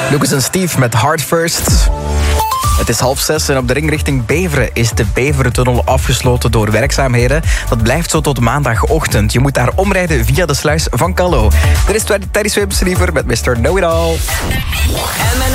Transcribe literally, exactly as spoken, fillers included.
Lucas en Steve met Heart First. Het is half zes en op de ring richting Beveren is de Beverentunnel afgesloten door werkzaamheden. Dat blijft zo tot maandagochtend. Je moet daar omrijden via de sluis van Callo. Dit is Teddy Swims liever met mister Know It All.